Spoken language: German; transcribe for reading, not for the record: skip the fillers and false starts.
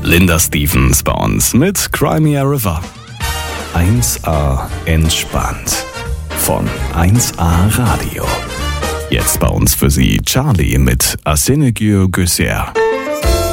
Linda Stevens bei uns mit Crimea River. 1A entspannt von 1A Radio. Jetzt bei uns für Sie Charlie mit Asenegür Göser.